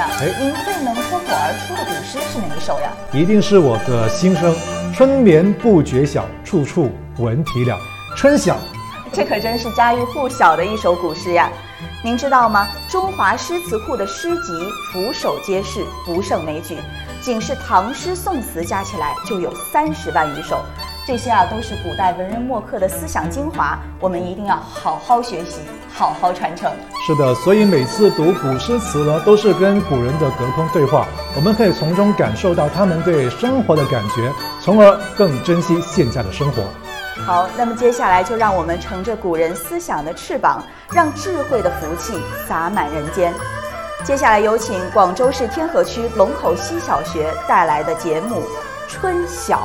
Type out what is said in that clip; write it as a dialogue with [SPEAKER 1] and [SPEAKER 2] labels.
[SPEAKER 1] 上，您最能脱口而出的古诗是哪一首呀？
[SPEAKER 2] 一定是我的心声。春眠不觉晓，处处闻啼鸟。春晓，
[SPEAKER 1] 这可真是家喻户晓的一首古诗呀。您知道吗？中华诗词库的诗集俯首皆是，不胜枚举，仅是唐诗宋词加起来就有30万余首。这些都是古代文人墨客的思想精华，我们一定要好好学习，好好传承。
[SPEAKER 2] 是的，所以每次读古诗词呢，都是跟古人的隔空对话，我们可以从中感受到他们对生活的感觉，从而更珍惜现在的生活。
[SPEAKER 1] 好，那么接下来就让我们乘着古人思想的翅膀，让智慧的福气洒满人间。接下来有请广州市天河区龙口西小学带来的节目《春晓》。